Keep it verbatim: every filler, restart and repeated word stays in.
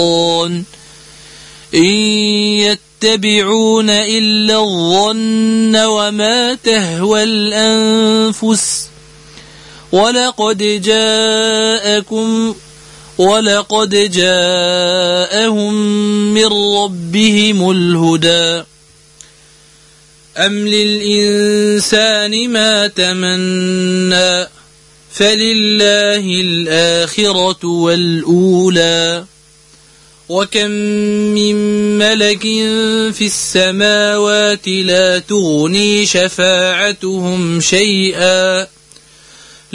إن يتبعون إلا الظن وما تهوى الأنفس ولقد جاءكم ولقد جاءهم من ربهم الهدى أم للإنسان ما تمنى فلله الآخرة والأولى وكم من ملك في السماوات لا تغني شفاعتهم شيئا